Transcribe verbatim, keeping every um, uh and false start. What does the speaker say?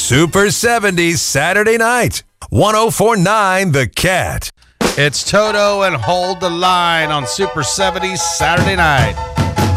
Super seventies Saturday night. one oh four point nine The Cat. It's Toto and Hold the Line on Super seventies Saturday night.